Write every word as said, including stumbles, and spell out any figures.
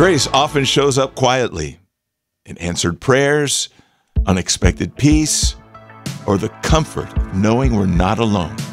Grace often shows up quietly in answered prayers, unexpected peace, or the comfort of knowing we're not alone.